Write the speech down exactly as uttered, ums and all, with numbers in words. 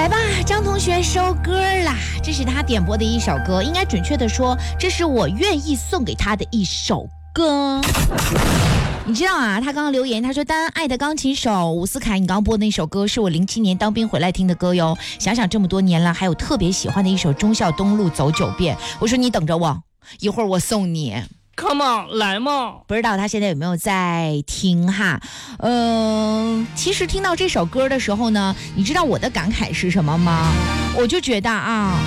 来吧，张同学收歌啦！这是他点播的一首歌，应该准确的说，这是我愿意送给他的一首歌。你知道啊，他刚刚留言，他说当爱的钢琴手伍思凯，你刚刚播的那首歌是我零七年当兵回来听的歌哟。想想这么多年了，还有特别喜欢的一首忠孝东路走九遍。我说你等着我，一会儿我送你。 Come on， 来嘛！ 不知道他现在有没有在听哈？嗯、呃，其实听到这首歌的时候呢，你知道我的感慨是什么吗？我就觉得啊。